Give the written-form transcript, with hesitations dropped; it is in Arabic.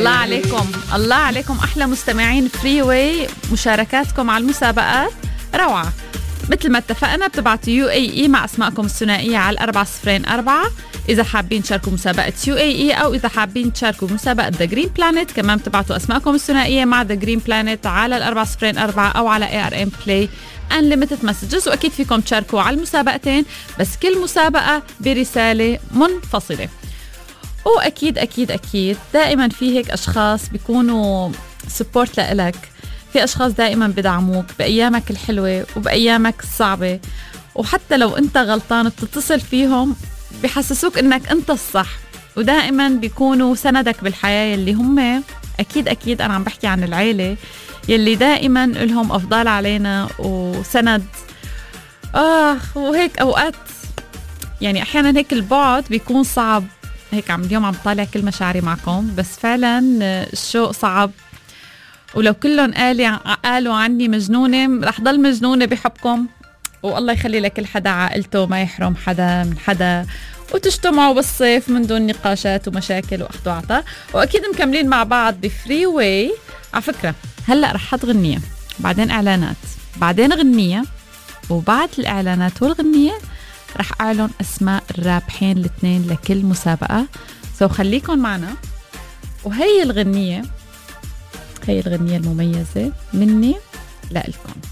الله عليكم، الله عليكم أحلى مستمعين فري واي. مشاركاتكم على المسابقات روعة. مثل ما اتفقنا بتبعتوا UAE مع أسماءكم الثنائية على 404 إذا حابين تشاركوا مسابقة UAE، أو إذا حابين تشاركوا مسابقة The Green Planet كمان بتبعتوا أسماءكم الثنائية مع The Green Planet على 404 أو على ARM Play Unlimited Messages. وأكيد فيكم تشاركوا على المسابقتين، بس كل مسابقة برسالة منفصلة. وأكيد أكيد أكيد دائما في هيك أشخاص بيكونوا سبورت لإلك، في أشخاص دائما بدعموك بأيامك الحلوة وبأيامك الصعبة، وحتى لو أنت غلطان بتتصل فيهم بيحسسوك أنك أنت الصح، ودائما بيكونوا سندك بالحياة. اللي هم أكيد أكيد أنا عم بحكي عن العيلة يلي دائما لهم أفضال علينا وسند. وهيك أوقات يعني أحيانا هيك البعد بيكون صعب. هيك اليوم عم طالع كل مشاعري معكم، بس فعلا الشوق صعب. ولو كلهم قالوا عني مجنونة رح ضل مجنونة بحبكم. والله يخلي لكل حدا عائلته، ما يحرم حدا من حدا، وتجتمعوا بالصيف من دون نقاشات ومشاكل وأخذ وعطاء. وأكيد مكملين مع بعض بفري واي. على فكرة هلأ رح حط غنية، بعدين إعلانات، بعدين غنية، وبعد الإعلانات والغنية رح أعلن أسماء الرابحين الاثنين لكل مسابقة. خليكن معنا. وهي الغنية، هي الغنية المميزة مني لإلكم.